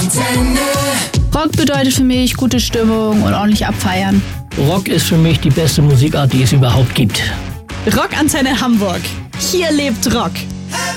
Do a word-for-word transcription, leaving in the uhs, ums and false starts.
Rockantenne. Rock bedeutet für mich gute Stimmung und ordentlich abfeiern. Rock ist für mich die beste Musikart, die es überhaupt gibt. Rockantenne Hamburg. Hier lebt Rock.